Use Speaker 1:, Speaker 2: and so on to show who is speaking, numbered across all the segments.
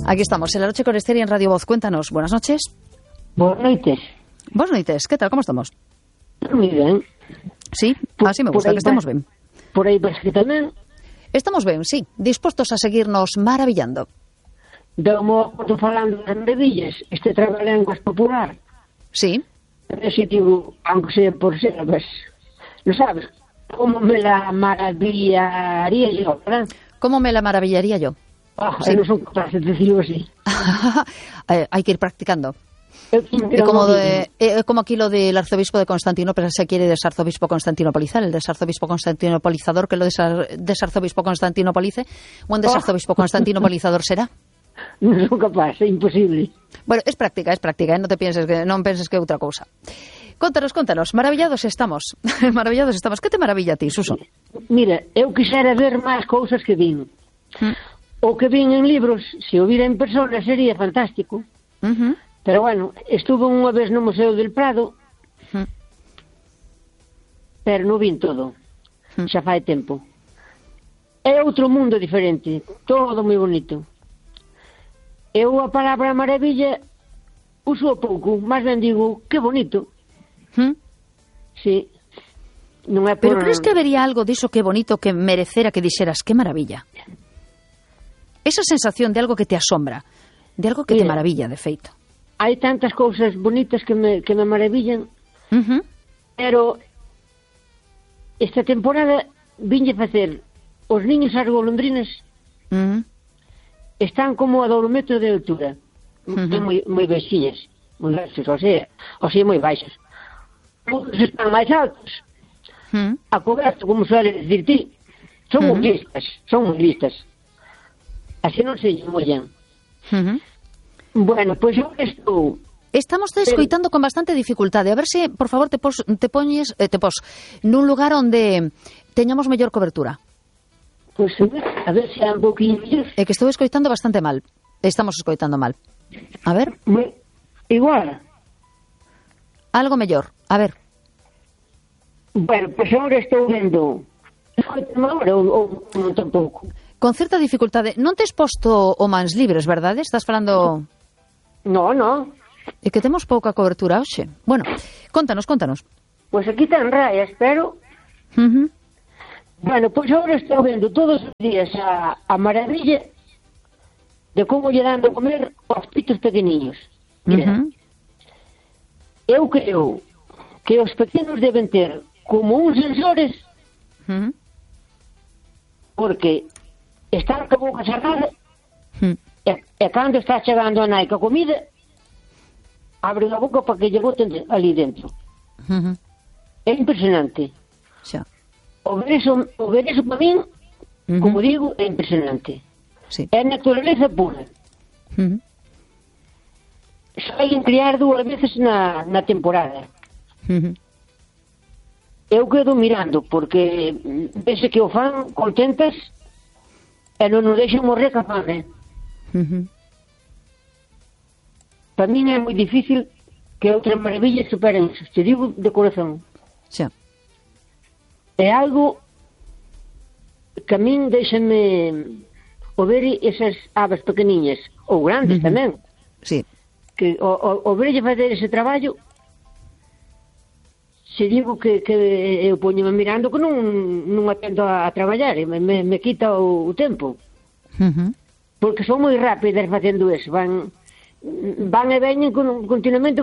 Speaker 1: Aquí estamos, en La Noche con Ester en Radio Voz. Cuéntanos, buenas noches.
Speaker 2: Boas noites.
Speaker 1: Buenas noites, ¿qué tal? ¿Cómo estamos?
Speaker 2: Moi ben.
Speaker 1: Sí, así me gusta, que estemos ben.
Speaker 2: Por aí vas que tamén.
Speaker 1: Estamos ben, sí, dispostos a seguirnos maravillando.
Speaker 2: Dou-mo acordo falando das maravillas, este trabalengua popular.
Speaker 1: Sí.
Speaker 2: Ese digo, aunque sea por ser, pues, no sabes, como me la maravillaría yo, ¿verdad?
Speaker 1: ¿Cómo me la maravillaría yo?
Speaker 2: Sí. No son capaces de decirlo así.
Speaker 1: Hay que ir practicando. Como aquí lo del arzobispo de Constantinopla se quiere desarzobispo constantinopolizar, el desarzobispo constantinopolizador que lo desarzobispo constantinopolice, buen desarzobispo constantinopolizador será.
Speaker 2: Non son capaz, é imposible.
Speaker 1: Bueno, es práctica, non penses que é outra cousa. Contanos, maravillados estamos. Maravillados estamos. Que te maravilla a ti, Suso?
Speaker 2: Mira, eu quixera ver máis cousas que vin. O que vin en libros, se o vira en persona sería fantástico. Pero bueno, estuve unha vez no Museo del Prado, pero non vin todo. Xa fai tempo. É outro mundo diferente, todo moi bonito. Eu a palabra maravilla uso pouco, máis ben digo, que bonito. Sí. Non é por...
Speaker 1: Pero crees que habería algo diso que bonito que merecera que dixeras que maravilla? Esa sensación de algo que te asombra, de algo que te maravilla, de feito.
Speaker 2: Hai tantas cousas bonitas que me maravillan, pero esta temporada vinlle facer os niños ás golondrinas están como a 2 metros de altura, moi baixinhas, moi baixas, ou sea, moi baixas. Outros están máis altos, a coberto, como suele decir ti, son moi listas. Así non se mollan. Bueno, pois eu estou...
Speaker 1: Estamos te escoitando con bastante dificultade. A ver se, por favor, te pos nun lugar onde teñamos mellor cobertura.
Speaker 2: Pois a ver se é un pouquinho mellor.
Speaker 1: É que estou escoitando bastante mal. Estamos escoitando mal. A ver.
Speaker 2: Igual.
Speaker 1: Algo mellor. A ver.
Speaker 2: Bueno, pois agora estou vendo... Escoitame agora ou non tampouco?
Speaker 1: Con certa dificultade. Non tes posto o mans libres, verdade? Estás falando...
Speaker 2: No.
Speaker 1: É que temos pouca cobertura hoxe. Bueno, contanos.
Speaker 2: Pois aquí ten rayas, pero... Bueno, pois agora estou vendo todos os días a maravilla de como lle dando a comer aos pitos pequeniños. Mira, eu creo que os pequenos deben ter como uns sensores porque están con boca cerrada e cando está chegando a nai ca comida abren a boca para que lle boten ali dentro. É impresionante.
Speaker 1: Xa.
Speaker 2: O ver eso para min, como digo, é impresionante.
Speaker 1: Sí.
Speaker 2: É naturaleza pura. Saen criar 2 veces na temporada. Eu quedo mirando porque vese que o fan contentas e non nos deixan morrer ca fame. Para min é moi difícil que outras maravillas superen eso, te digo de corazón.
Speaker 1: Xa.
Speaker 2: É algo que a min deixame o ver esas aves pequeniñas, ou grandes tamén.
Speaker 1: Sí.
Speaker 2: Que o verlle fazer ese traballo, se digo que eu poñome mirando que non atendo a traballar, me quita o tempo. Porque son moi rápidas facendo eso, van e veñen continuamente.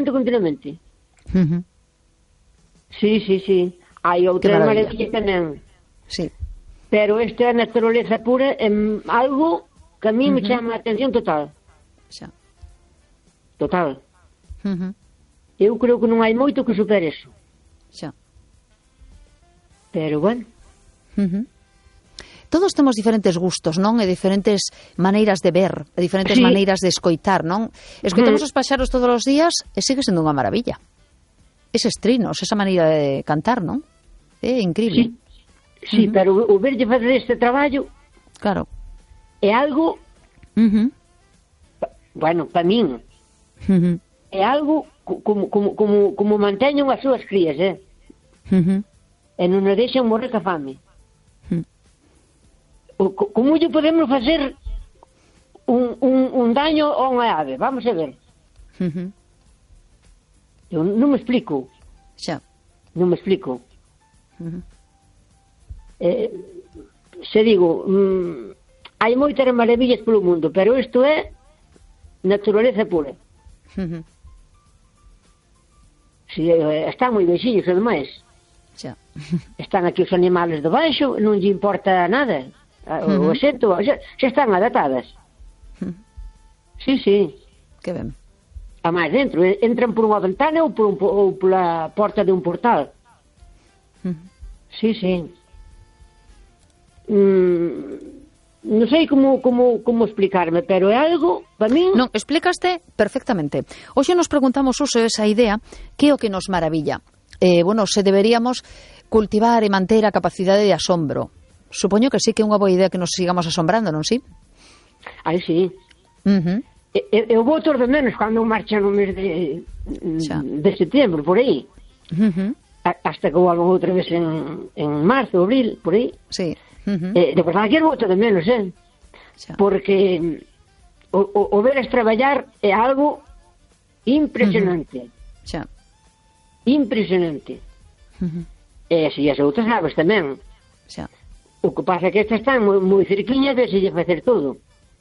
Speaker 2: Sí. Hai outras maravillas tamén.
Speaker 1: Sí.
Speaker 2: Pero esta naturaleza pura é algo que a mí me chama a atención total.
Speaker 1: Xa.
Speaker 2: Total. Eu creo que non hai moito que supere eso.
Speaker 1: Xa.
Speaker 2: Pero bueno.
Speaker 1: Todos temos diferentes gustos, non? E diferentes maneiras de ver, e diferentes maneiras de escoitar, non? Escoitamos os paxaros todos os días e sigue sendo unha maravilla. Eses trinos, esa maneira de cantar, non? É incrível.
Speaker 2: Sí, pero o verlle fazer este traballo...
Speaker 1: Claro.
Speaker 2: É algo... Bueno, para min... É algo como manteñen as súas crías, e non nos deixan morrer ca fame. Como lle podemos facer un daño a unha ave, vamos a ver. Eu non me explico.
Speaker 1: Xa.
Speaker 2: Non me explico. Se digo, hai moitas maravillas polo mundo, pero isto é naturaleza pura. Si, están moi bexiños, ademais.
Speaker 1: Xa.
Speaker 2: Están aquí os animales debaixo, non lle importa nada. O xento, xa están adaptadas. Sí, sí.
Speaker 1: Que ben.
Speaker 2: A máis dentro, entran por unha ventana ou pola porta de un portal. Sí, sí. Non sei como explicarme, pero é algo, para min...
Speaker 1: Non, explicaste perfectamente. Hoxe nos preguntamos uso esa idea, que é o que nos maravilla. Bueno, se deberíamos cultivar e manter a capacidade de asombro. Supoño que sí que é unha boa idea que nos sigamos asombrando, non si?
Speaker 2: Ai, sí. Eu vou todos de menos cando marcha no mes de setembro, por aí. Hasta que volvan outra vez en marzo, abril, por aí.
Speaker 1: Sí.
Speaker 2: De verdade que eu vou todo de menos, porque o veres traballar é algo impresionante.
Speaker 1: Xa.
Speaker 2: Impresionante. E así as outras aves tamén.
Speaker 1: Xa.
Speaker 2: O que pasa é que estas están moi cerquiñas de se lle facer todo.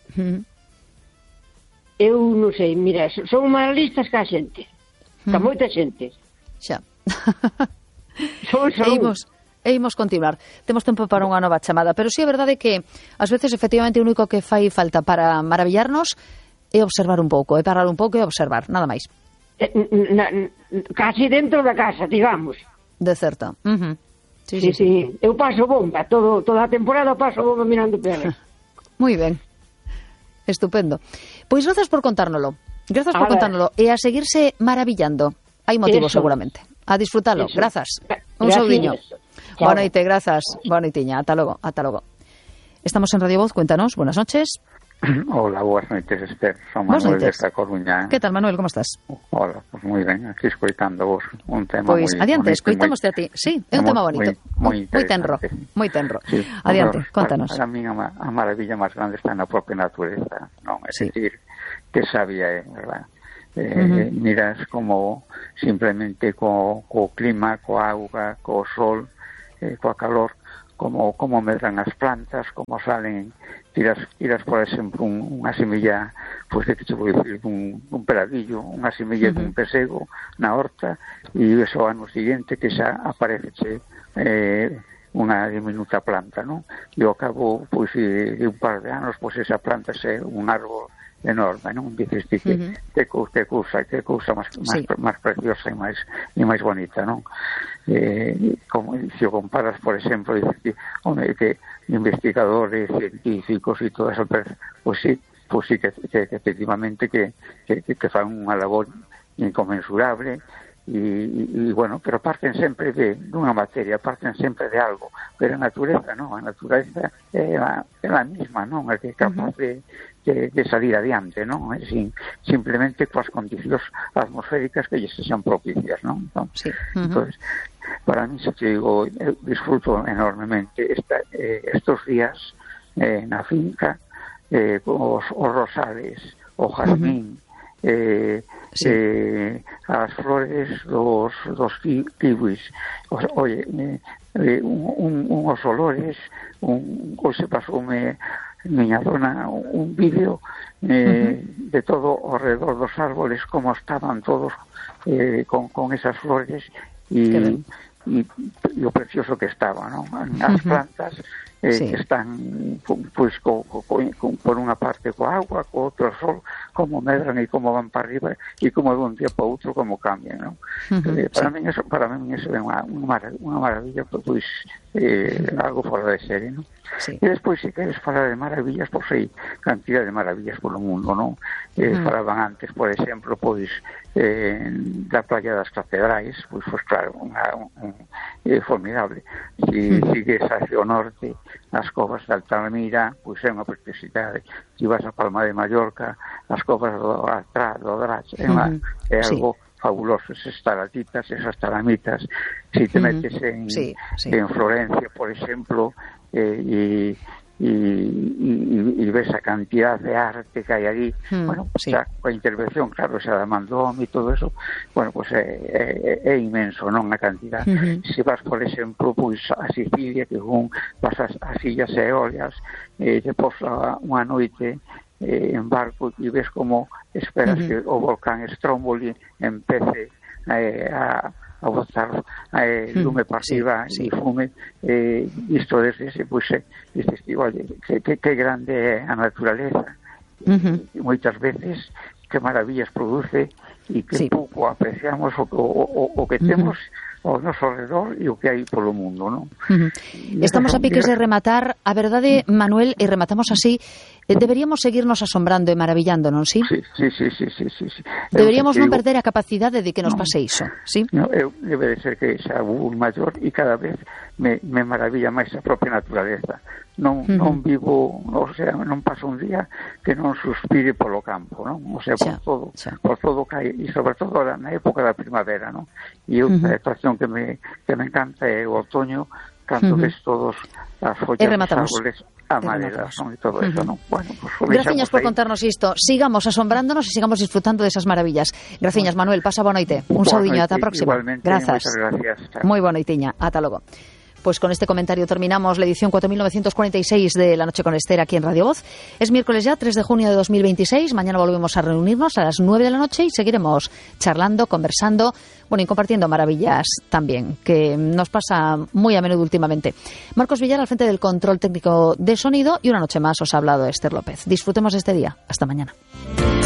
Speaker 2: Eu non sei, mira, son máis listas que a xente. Que moita xente.
Speaker 1: Xa.
Speaker 2: Son.
Speaker 1: E imos continuar. Temos tempo para unha nova chamada, pero sí é verdade que ás veces efectivamente o único que fai falta para maravillarnos é observar un pouco, é parar un pouco e observar, nada máis.
Speaker 2: Casi dentro da casa, digamos.
Speaker 1: De certo.
Speaker 2: Sí. Eu paso bomba, toda a temporada paso bomba mirando peles.
Speaker 1: Moi ben. Estupendo. Pois grazas por contárnolo. Grazas por contárnolo. E a seguirse maravillando. Hai motivos seguramente. A disfrutalo. Grazas. Un saudiño. Boa noite, grazas. Boa noitiña. Ata logo. Estamos en Radio Voz. Cuéntanos. Buenas noches.
Speaker 3: Hola, boas noites, Esther. Son Manuel desta Coruña.
Speaker 1: Que tal, Manuel, como estás?
Speaker 3: Hola, pues moi ben, aquí escoitando vos un tema moi...
Speaker 1: Pois, adiante, escoitámoste a ti. Sí, é un tema bonito. Moi tenro. Sí, adiante, contanos.
Speaker 3: Para mí a maravilla máis grande está na propia natureza, non? É dicir, que sabia é, verdad? Miras como simplemente co clima, coa auga, co sol, coa calor, como medran as plantas, como salen, tiras por exemplo unha semilla, pois que te vou dicir, un peladillo, unha semilla dun pesego na horta, e iso ano seguinte que xa aparece unha diminuta planta, non? E ao cabo, pois, de un par de anos, pois esa planta é un árbol enorme, non? Dices que cousa máis preciosa e máis bonita, non? Como se o comparas, por exemplo, dices que investigadores, científicos e todo eso, pois sí que efectivamente que fan unha labor inconmensurable. E bueno, pero parten sempre dunha materia, parten sempre de algo, pero a natureza non, a natureza é a mesma, non, é que é capaz de salir adiante, non, simplemente coas condicións atmosféricas que lles sexan propicias, non? Entón, para mí, se te digo, eu disfruto enormemente estos días na finca, os rosales, o jazmín, as flores dos kiwis, uns olores, hoxe pasoume miña dona un vídeo de todo ao redor dos árboles, como estaban todos con esas flores e o precioso que estaba, non? As plantas que están pois por unha parte coa agua, co outro sol, como medran e como van para arriba e como dun día para outro como cambian, non? Para min eso é unha maravilla, pois algo fora de serie, non? E despois, se queres falar de maravillas, pois hai cantidad de maravillas polo mundo, non? Falaban antes, por exemplo, pois da playa das Catedrais, pois claro, formidable. Se sigues hacia o norte, as covas de Altamira, pois é unha preciosidade. Se vas a Palma de Mallorca, as covas do Drac, é algo fabuloso, esas estalactitas, esas talamitas. Se te metes en Florencia, por exemplo, e y ves a cantidad de arte que hay allí, bueno,
Speaker 1: sí.
Speaker 3: xa, coa intervención, claro, xa da Mandón e todo eso, bueno, pues é inmenso, non, a cantidad. Se vas, por exemplo, pois a Sicilia, que vas as Illas Eolias, depois unha noite en barco e ves como esperas que o volcán Stromboli empece a botar lume para arriba e fume, isto desde pois dices, oye, que grande é a naturaleza, e moitas veces que maravillas produce e que pouco apreciamos o que temos ao noso alrededor e o que hai polo mundo, non?
Speaker 1: Estamos a piques de rematar. A verdade, Manuel, e rematamos así, deberíamos seguirnos asombrando e maravillando, non, si?
Speaker 3: Sí.
Speaker 1: Deberíamos non perder a capacidade de que nos pase iso, si?
Speaker 3: Debe de ser que xa vou maior e cada vez me maravilla máis a propia naturaleza. Non vivo, o sea, non paso un día que non suspire polo campo, non? O sea, por todo que hai, e sobre todo na época da primavera, non? E outra estación que me encanta é o outoño, cando ves todos as follas dos árboles amarelas, non? E todo eso, non? Bueno, pues,
Speaker 1: graciñas por contarnos isto. Sigamos asombrándonos e sigamos disfrutando desas maravillas. Graciñas, Manuel. Pasa boa noite. Un saudiño, ata a próxima.
Speaker 3: Igualmente,
Speaker 1: grazas.
Speaker 3: Gracias.
Speaker 1: Moi boa noitiña. Ata logo. Pues con este comentario terminamos la edición 4946 de La Noche con Esther aquí en Radio Voz. Es miércoles ya, 3 de junio de 2026. Mañana volvemos a reunirnos a las 9 de la noche y seguiremos charlando, conversando, bueno, y compartiendo maravillas también, que nos pasa muy a menudo últimamente. Marcos Villar al frente del control técnico de sonido y una noche más os ha hablado Esther López. Disfrutemos este día. Hasta mañana.